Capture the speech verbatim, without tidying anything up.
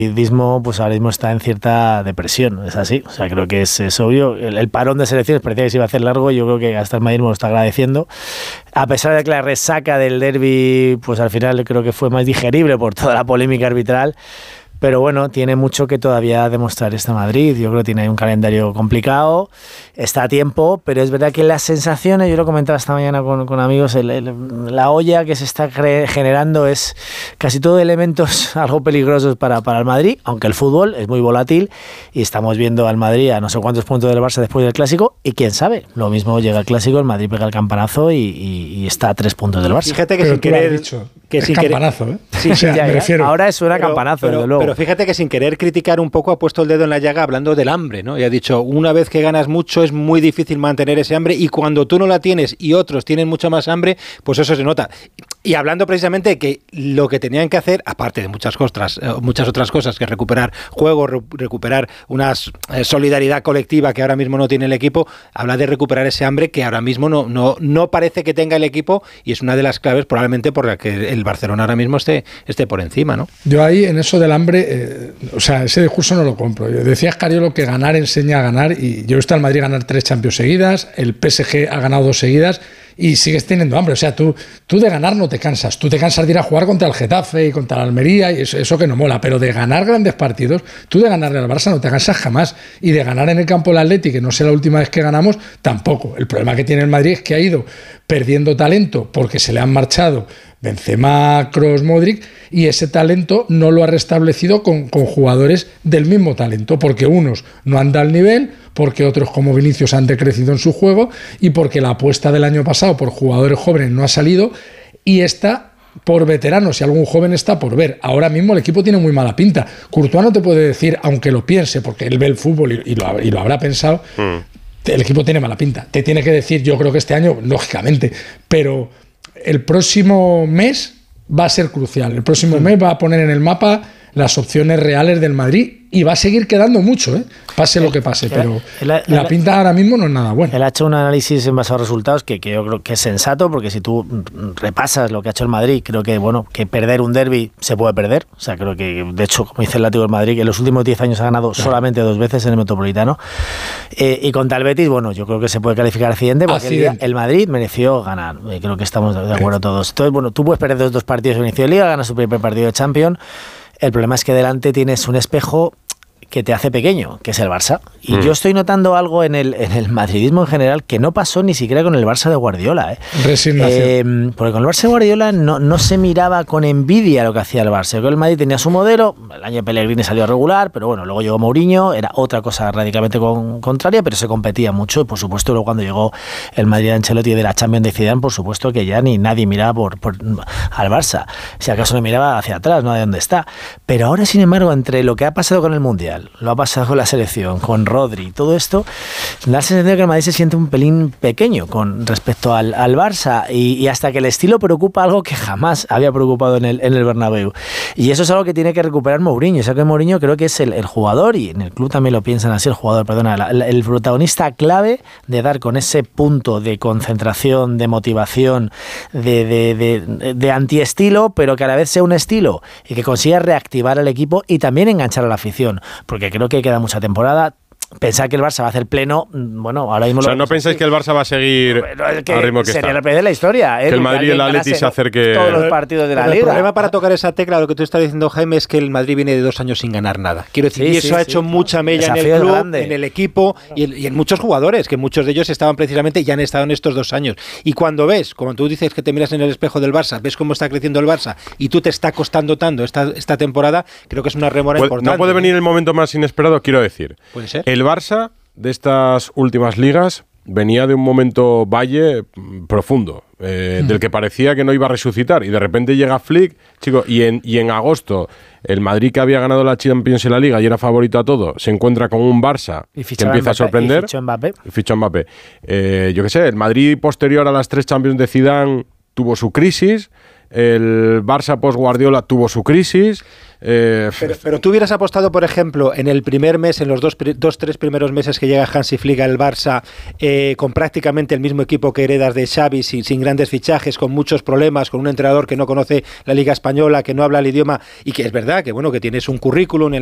El madridismo pues ahora mismo está en cierta depresión, es así, o sea, creo que es, es obvio. El, el parón de selecciones parecía que se iba a hacer largo y yo creo que hasta el madridismo lo está agradeciendo, a pesar de que la resaca del derbi pues al final creo que fue más digerible por toda la polémica arbitral. Pero bueno, tiene mucho que todavía demostrar este Madrid. Yo creo que tiene un calendario complicado, está a tiempo, pero es verdad que las sensaciones, yo lo comentaba esta mañana con, con amigos, el, el, la olla que se está cre- generando es casi todo elementos algo peligrosos para, para el Madrid, aunque el fútbol es muy volátil y estamos viendo al Madrid a no sé cuántos puntos del Barça después del Clásico y quién sabe, lo mismo llega el Clásico, el Madrid pega el campanazo y, y, y está a tres puntos del Barça. Fíjate que pero sin tú querer... lo has dicho. Que es sin campanazo, querer, ¿eh? Sí, o sea, ya, me ya. refiero. Ahora suena pero, campanazo, pero, desde luego. Pero fíjate que sin querer criticar un poco ha puesto el dedo en la llaga hablando del hambre, ¿no? Y ha dicho, una vez que ganas mucho es muy difícil mantener ese hambre y cuando tú no la tienes y otros tienen mucha más hambre, pues eso se nota. Y hablando precisamente de que lo que tenían que hacer, aparte de muchas cosas, muchas otras cosas, que recuperar juego, re- recuperar una eh, solidaridad colectiva que ahora mismo no tiene el equipo, habla de recuperar ese hambre que ahora mismo no, no, no parece que tenga el equipo y es una de las claves probablemente por la que el Barcelona ahora mismo esté, esté por encima, ¿no? Yo ahí, en eso del hambre, eh, o sea, ese discurso no lo compro. Decía Escariolo que ganar enseña a ganar y yo he visto al Madrid ganar tres Champions seguidas, el P S G ha ganado dos seguidas y sigues teniendo hambre. O sea, tú, tú de ganar no te cansas. Tú te cansas de ir a jugar contra el Getafe y contra el Almería y eso, eso que no mola. Pero de ganar grandes partidos, tú de ganarle al Barça no te cansas jamás. Y de ganar en el campo del Atleti, que no sé la última vez que ganamos, tampoco. El problema que tiene el Madrid es que ha ido perdiendo talento porque se le han marchado Benzema, Kroos, Modric, y ese talento no lo ha restablecido con, con jugadores del mismo talento, porque unos no han dado el nivel, porque otros como Vinicius han decrecido en su juego y porque la apuesta del año pasado por jugadores jóvenes no ha salido y esta por veteranos, si algún joven está por ver. Ahora mismo el equipo tiene muy mala pinta. Courtois no te puede decir, aunque lo piense, porque él ve el fútbol y, y, lo, y lo habrá pensado, mm. el equipo tiene mala pinta. Te tiene que decir, yo creo que este año, lógicamente, pero el próximo mes va a ser crucial. El próximo mm. mes va a poner en el mapa las opciones reales del Madrid y va a seguir quedando mucho, ¿eh? Pase el, lo que pase, el, pero el, el, la pinta ahora mismo no es nada buena. Él ha hecho un análisis en base a resultados que, que yo creo que es sensato, porque si tú repasas lo que ha hecho el Madrid, creo que bueno que perder un derbi se puede perder. O sea, creo que, de hecho, como dice el Látigo del Madrid, que en los últimos diez años ha ganado claro. solamente dos veces en el Metropolitano. Eh, y contra el Betis, bueno, yo creo que se puede calificar accidente, porque accidente. El, el Madrid mereció ganar. Eh, creo que estamos de acuerdo sí. todos. Entonces, bueno, tú puedes perder dos, dos partidos en inicio de liga, ganas tu primer partido de Champions. El problema es que delante tienes un espejo que te hace pequeño, que es el Barça. Y mm. yo estoy notando algo en el, en el madridismo en general que no pasó ni siquiera con el Barça de Guardiola. ¿eh? Resignación. Eh, porque con el Barça de Guardiola no, no se miraba con envidia lo que hacía el Barça. Yo creo que el Madrid tenía su modelo, el año de Pellegrini salió regular, pero bueno, luego llegó Mourinho, era otra cosa radicalmente con, contraria, pero se competía mucho. Y por supuesto, luego cuando llegó el Madrid de Ancelotti y de la Champions de Zidane, por supuesto que ya ni nadie miraba por, por, al Barça. Si acaso no miraba hacia atrás, no de dónde está. Pero ahora, sin embargo, entre lo que ha pasado con el Mundial, lo ha pasado con la selección, con Rodri, todo esto, da la sensación de que el Madrid se siente un pelín pequeño con respecto al, al Barça y, y hasta que el estilo preocupa algo que jamás había preocupado en el, en el Bernabéu. Y eso es algo que tiene que recuperar Mourinho. O sea que Mourinho creo que es el, el jugador, y en el club también lo piensan así, el jugador, perdona, la, la, el protagonista clave de dar con ese punto de concentración, de motivación, de, de, de, de antiestilo, pero que a la vez sea un estilo y que consiga reactivar al equipo y también enganchar a la afición. Porque creo que queda mucha temporada. Pensar que el Barça va a hacer pleno, bueno, ahora mismo... O sea, lo ¿no pensáis que el Barça va a seguir que al ritmo que sería está? la peor de la historia. ¿eh? Que el Madrid y el Atleti se acerque... Todos los partidos de la Pero Liga. El problema para tocar esa tecla, lo que tú estás diciendo, Jaime, es que el Madrid viene de dos años sin ganar nada. Quiero decir, sí, y eso sí, ha hecho sí. mucha mella en el club, grande. en el equipo y en, y en muchos jugadores, que muchos de ellos estaban precisamente, ya han estado en estos dos años. Y cuando ves, como tú dices que te miras en el espejo del Barça, ves cómo está creciendo el Barça y tú te está costando tanto esta, esta temporada, creo que es una remora pues, importante. No puede venir el momento más inesperado, quiero decir. ¿Puede ser? El Barça de estas últimas ligas venía de un momento valle profundo, eh, mm. del que parecía que no iba a resucitar, y de repente llega Flick, chico, y en, y en agosto el Madrid, que había ganado la Champions en la Liga y era favorito a todo, se encuentra con un Barça que empieza a, Mbappé, a sorprender. Y fichó Mbappé. Y fichó Mbappé. Eh, yo qué sé, el Madrid posterior a las tres Champions de Zidane tuvo su crisis, el Barça post-Guardiola tuvo su crisis. Eh, pero, pero tú hubieras apostado, por ejemplo, en el primer mes, en los dos, dos tres primeros meses que llega Hansi Flick al Barça, eh, con prácticamente el mismo equipo que heredas de Xavi, sin, sin grandes fichajes, con muchos problemas, con un entrenador que no conoce la Liga Española, que no habla el idioma y que es verdad que bueno que tienes un currículum